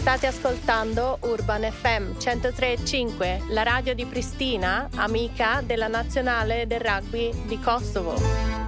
State ascoltando Urban FM 103.5, la radio di Pristina, amica della nazionale del rugby di Kosovo.